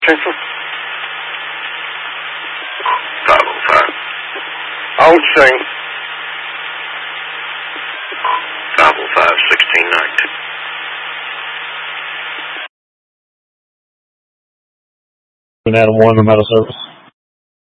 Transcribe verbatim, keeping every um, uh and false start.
five oh five. On scene. five oh five, sixteen nineteen. Adam one, the metal service.